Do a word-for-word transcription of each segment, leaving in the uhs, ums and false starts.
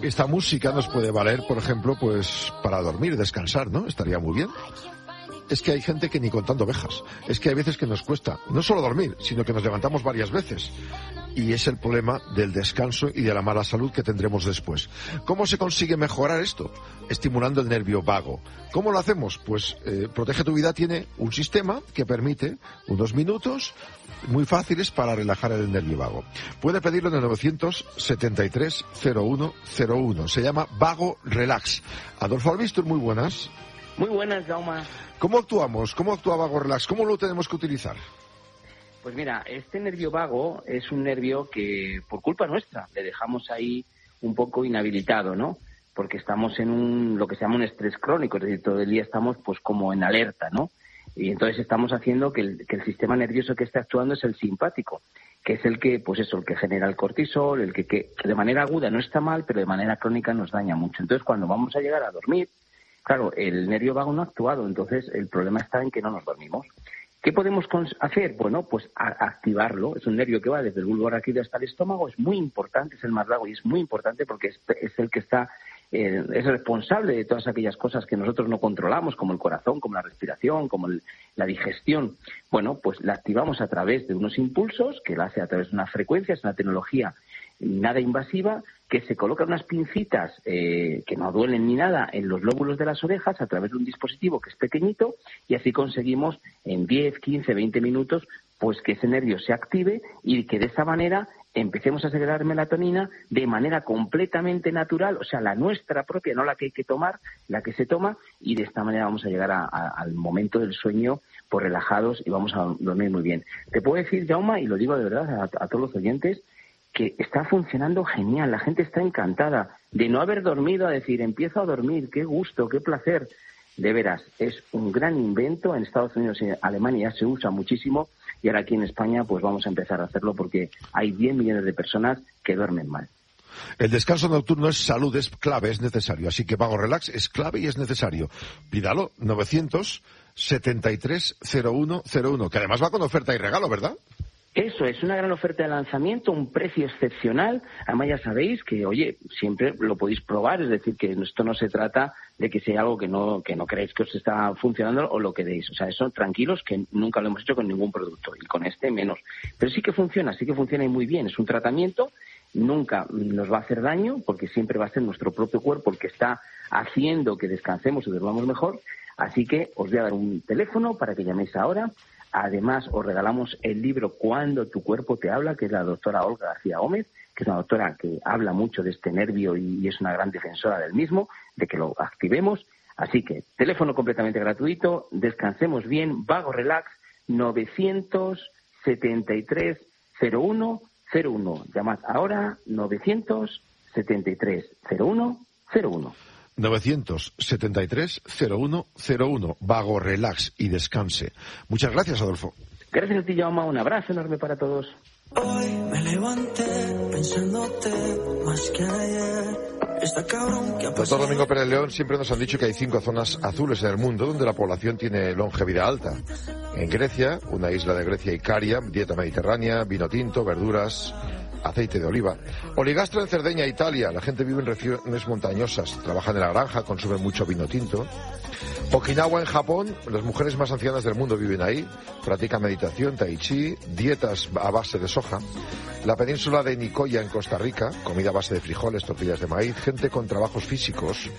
esta música nos puede valer, por ejemplo, pues para dormir, descansar, ¿no? Estaría muy bien. Es que hay gente que ni contando ovejas. Es que hay veces que nos cuesta, no solo dormir, sino que nos levantamos varias veces. Y es el problema del descanso y de la mala salud que tendremos después. ¿Cómo se consigue mejorar esto? Estimulando el nervio vago. ¿Cómo lo hacemos? Pues eh, Protege tu Vida tiene un sistema que permite unos minutos muy fáciles para relajar el nervio vago. Puede pedirlo en el novecientos setenta y tres cero uno cero uno. Se llama Vago Relax. Adolfo Albistur, muy buenas. Muy buenas, Jaume. ¿Cómo actuamos? ¿Cómo actúa Vago Relax? ¿Cómo lo tenemos que utilizar? Pues mira, este nervio vago es un nervio que, por culpa nuestra, le dejamos ahí un poco inhabilitado, ¿no? Porque estamos en un lo que se llama un estrés crónico, es decir, todo el día estamos pues como en alerta, ¿no? Y entonces estamos haciendo que el, que el sistema nervioso que está actuando es el simpático, que es el que, pues eso, el que genera el cortisol, el que, que de manera aguda no está mal, pero de manera crónica nos daña mucho. Entonces, cuando vamos a llegar a dormir, claro, el nervio vago no ha actuado, entonces el problema está en que no nos dormimos. ¿Qué podemos hacer? Bueno, pues a activarlo. Es un nervio que va desde el bulbo raquídeo hasta el estómago. Es muy importante, es el más vago y es muy importante porque es, es el que está, eh, es responsable de todas aquellas cosas que nosotros no controlamos, como el corazón, como la respiración, como el, la digestión. Bueno, pues la activamos a través de unos impulsos, que la hace a través de una frecuencia, es una tecnología nada invasiva, que se colocan unas pincitas eh, que no duelen ni nada en los lóbulos de las orejas a través de un dispositivo que es pequeñito y así conseguimos en diez, quince, veinte minutos pues que ese nervio se active y que de esa manera empecemos a segregar melatonina de manera completamente natural, o sea, la nuestra propia, no la que hay que tomar, la que se toma, y de esta manera vamos a llegar a, a, al momento del sueño pues relajados y vamos a dormir muy bien. Te puedo decir, Jaume, y lo digo de verdad a, a todos los oyentes, que está funcionando genial, la gente está encantada de no haber dormido a decir, empiezo a dormir, qué gusto, qué placer. De veras, es un gran invento, en Estados Unidos y Alemania ya se usa muchísimo y ahora aquí en España pues vamos a empezar a hacerlo porque hay diez millones de personas que duermen mal. El descanso nocturno es salud, es clave, es necesario, así que Vago Relax es clave y es necesario. Pídalo, novecientos setenta y tres cero uno cero uno, que además va con oferta y regalo, ¿verdad? Eso es una gran oferta de lanzamiento, un precio excepcional. Además ya sabéis que, oye, siempre lo podéis probar, es decir, que esto no se trata de que sea algo que no que no creéis que os está funcionando o lo que deis. O sea, eso tranquilos que nunca lo hemos hecho con ningún producto y con este menos. Pero sí que funciona, sí que funciona y muy bien. Es un tratamiento, nunca nos va a hacer daño porque siempre va a ser nuestro propio cuerpo el que está haciendo que descansemos y durmamos mejor. Así que os voy a dar un teléfono para que llaméis ahora. Además, os regalamos el libro Cuando tu cuerpo te habla, que es la doctora Olga García Gómez, que es una doctora que habla mucho de este nervio y es una gran defensora del mismo, de que lo activemos. Así que, teléfono completamente gratuito, descansemos bien, Vago Relax, novecientos setenta y tres cero uno cero uno. Llamad ahora, novecientos setenta y tres cero uno cero uno. novecientos setenta y tres cero uno cero uno. Vago Relax y descanse. Muchas gracias, Adolfo. Gracias a ti, Jaume. Un abrazo enorme para todos. Hoy me levanté pensándote más que ayer. Está cabrón que ha pasado. Doctor Domingo Pérez León, siempre nos han dicho que hay cinco zonas azules en el mundo donde la población tiene longevidad alta. En Grecia, una isla de Grecia Icaria, dieta mediterránea, vino tinto, verduras, aceite de oliva. Oligastro en Cerdeña, Italia. La gente vive en regiones montañosas, trabajan en la granja, consumen mucho vino tinto. Okinawa en Japón, las mujeres más ancianas del mundo viven ahí, practican meditación, tai chi, dietas a base de soja. La península de Nicoya en Costa Rica, comida a base de frijoles, tortillas de maíz, gente con trabajos físicos.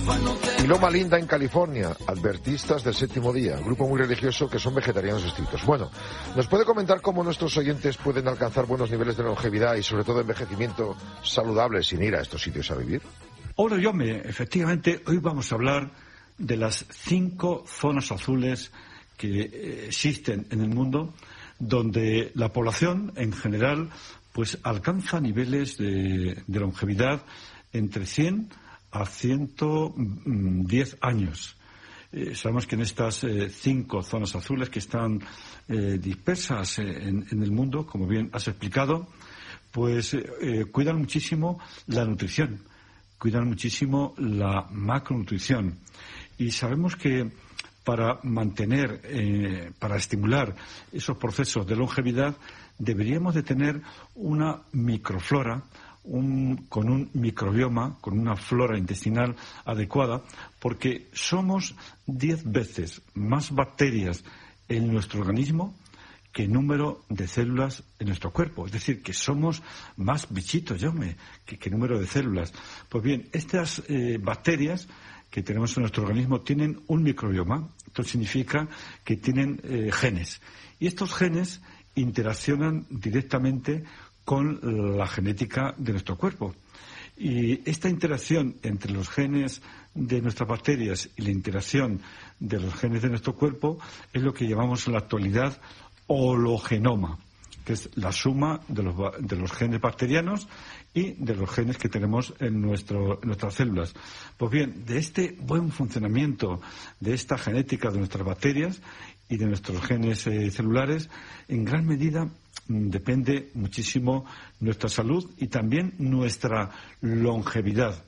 Y Loma Linda en California, adventistas del séptimo día, grupo muy religioso que son vegetarianos estrictos. Bueno, ¿nos puede comentar cómo nuestros oyentes pueden alcanzar buenos niveles de longevidad y sobre todo envejecimiento saludable sin ir a estos sitios a vivir? Hola, Yome, efectivamente, hoy vamos a hablar de las cinco zonas azules que existen en el mundo, donde la población en general pues alcanza niveles de, de longevidad entre cien a ciento diez años. Eh, sabemos que en estas eh, cinco zonas azules que están eh, dispersas en, en el mundo, como bien has explicado, pues eh, cuidan muchísimo la nutrición, cuidan muchísimo la macronutrición. Y sabemos que para mantener, eh, para estimular esos procesos de longevidad, deberíamos de tener una microflora, un, con un microbioma, con una flora intestinal adecuada, porque somos diez veces más bacterias en nuestro organismo que número de células en nuestro cuerpo. Es decir, que somos más bichitos, yo me, que, que número de células. Pues bien, estas eh, bacterias que tenemos en nuestro organismo tienen un microbioma. Esto significa que tienen eh, genes. Y estos genes interaccionan directamente con la genética de nuestro cuerpo. Y esta interacción entre los genes de nuestras bacterias y la interacción de los genes de nuestro cuerpo es lo que llamamos en la actualidad hologenoma, que es la suma de los, de los genes bacterianos y de los genes que tenemos en, nuestro, en nuestras células. Pues bien, de este buen funcionamiento de esta genética de nuestras bacterias y de nuestros genes eh, celulares, en gran medida mm, depende muchísimo nuestra salud y también nuestra longevidad.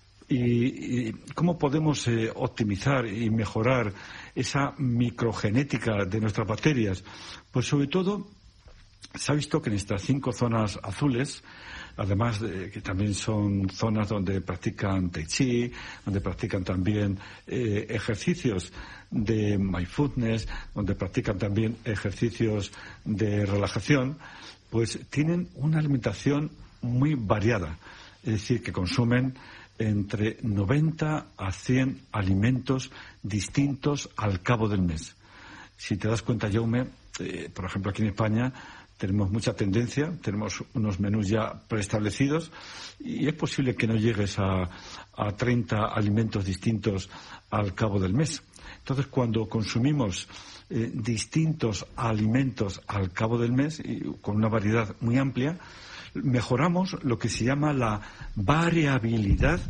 ¿Y, y cómo podemos eh, optimizar y mejorar esa microgenética de nuestras bacterias? Pues sobre todo se ha visto que en estas cinco zonas azules, además de que también son zonas donde practican tai chi, donde practican también eh, ejercicios de mindfulness, donde practican también ejercicios de relajación, pues tienen una alimentación muy variada, es decir, que consumen entre noventa a cien alimentos distintos al cabo del mes. Si te das cuenta, Jaume, eh, por ejemplo, aquí en España tenemos mucha tendencia, tenemos unos menús ya preestablecidos y es posible que no llegues a, a treinta alimentos distintos al cabo del mes. Entonces, cuando consumimos eh, distintos alimentos al cabo del mes, y con una variedad muy amplia, mejoramos lo que se llama la variabilidad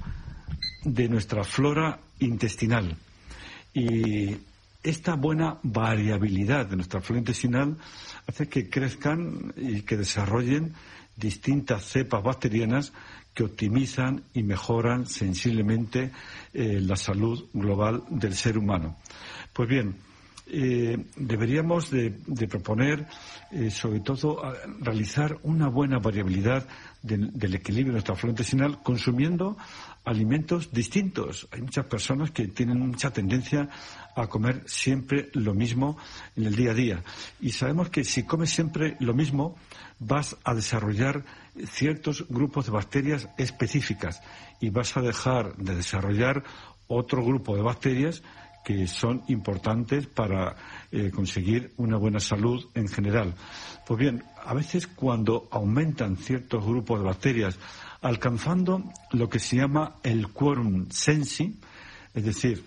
de nuestra flora intestinal. Y esta buena variabilidad de nuestra flora intestinal hace que crezcan y que desarrollen distintas cepas bacterianas que optimizan y mejoran sensiblemente eh, la salud global del ser humano. Pues bien, Eh, deberíamos de, de proponer, eh, sobre todo, a, realizar una buena variabilidad de, del equilibrio de nuestra flora intestinal consumiendo alimentos distintos. Hay muchas personas que tienen mucha tendencia a comer siempre lo mismo en el día a día. Y sabemos que si comes siempre lo mismo, vas a desarrollar ciertos grupos de bacterias específicas y vas a dejar de desarrollar otro grupo de bacterias que son importantes para eh, conseguir una buena salud en general. Pues bien, a veces cuando aumentan ciertos grupos de bacterias, alcanzando lo que se llama el quorum sensi, es decir,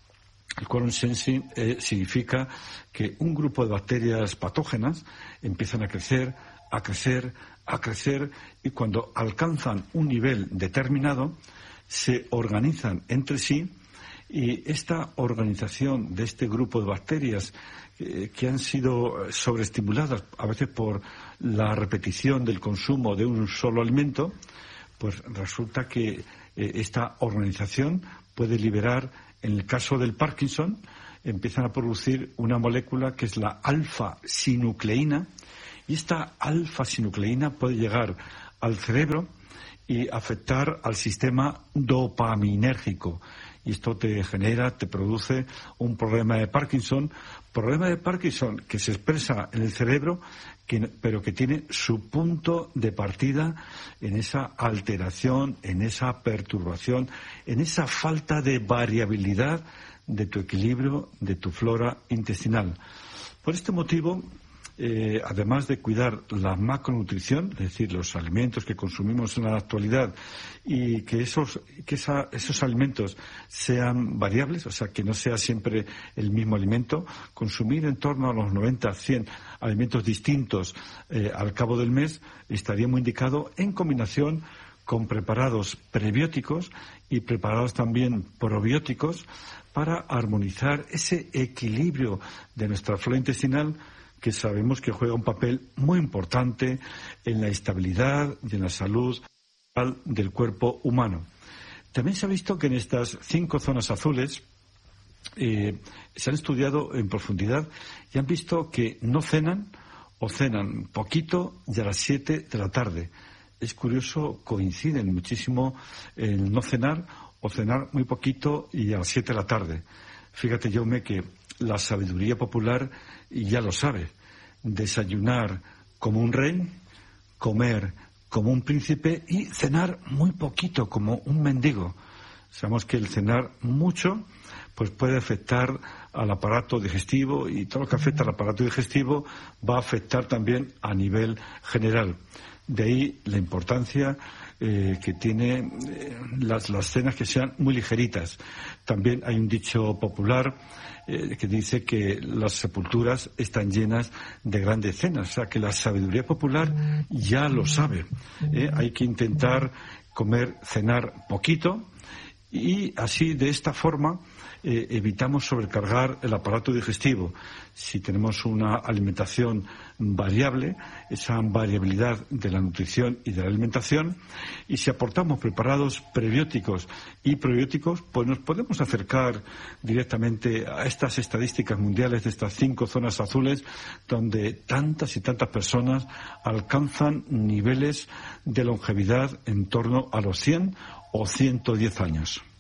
el quorum sensi eh, significa que un grupo de bacterias patógenas empiezan a crecer, a crecer, a crecer, y cuando alcanzan un nivel determinado, se organizan entre sí. Y esta organización de este grupo de bacterias eh, que han sido sobreestimuladas a veces por la repetición del consumo de un solo alimento, pues resulta que eh, esta organización puede liberar, en el caso del Parkinson, empiezan a producir una molécula que es la alfa-sinucleína, y esta alfa-sinucleína puede llegar al cerebro y afectar al sistema dopaminérgico. Y esto te genera, te produce un problema de Parkinson, problema de Parkinson que se expresa en el cerebro, que, pero que tiene su punto de partida en esa alteración, en esa perturbación, en esa falta de variabilidad de tu equilibrio, de tu flora intestinal. Por este motivo, Eh, además de cuidar la macronutrición, es decir, los alimentos que consumimos en la actualidad, y que esos que esa, esos alimentos sean variables, o sea, que no sea siempre el mismo alimento, consumir en torno a los noventa a cien alimentos distintos eh, al cabo del mes estaría muy indicado en combinación con preparados prebióticos y preparados también probióticos para armonizar ese equilibrio de nuestra flora intestinal, que sabemos que juega un papel muy importante en la estabilidad y en la salud del cuerpo humano. También se ha visto que en estas cinco zonas azules eh, se han estudiado en profundidad y han visto que no cenan o cenan poquito y a las siete de la tarde. es curioso, coinciden muchísimo el no cenar o cenar muy poquito y a las siete de la tarde. Fíjate, Jaume, que la sabiduría popular ya lo sabe. Desayunar como un rey, comer como un príncipe y cenar muy poquito como un mendigo. Sabemos que el cenar mucho pues puede afectar al aparato digestivo, y todo lo que afecta al aparato digestivo va a afectar también a nivel general. De ahí la importancia eh, que tiene eh, las, las cenas que sean muy ligeritas. También hay un dicho popular eh, que dice que las sepulturas están llenas de grandes cenas. O sea, que la sabiduría popular ya lo sabe. ¿eh? Hay que intentar comer, cenar poquito, y así, de esta forma, eh, evitamos sobrecargar el aparato digestivo. Si tenemos una alimentación variable, esa variabilidad de la nutrición y de la alimentación, y si aportamos preparados prebióticos y probióticos, pues nos podemos acercar directamente a estas estadísticas mundiales de estas cinco zonas azules, donde tantas y tantas personas alcanzan niveles de longevidad en torno a los cien o ciento diez años.